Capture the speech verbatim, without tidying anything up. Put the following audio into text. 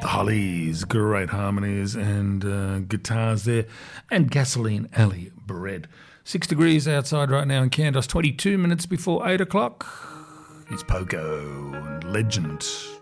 The Hollies, great harmonies and uh, guitars there. And Gasoline Alley Bread. Six degrees outside right now in Candos, twenty-two minutes before eight o'clock. It's Poco and Legend.